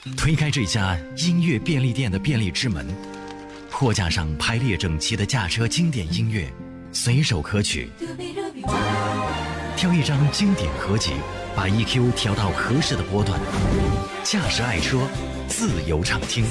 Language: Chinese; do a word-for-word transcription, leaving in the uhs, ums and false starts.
推开这家音乐便利店的便利之门，货架上排列整齐的驾车经典音乐，随手可取。挑一张经典合集，把 E Q 调到合适的波段，驾驶爱车，自由畅听。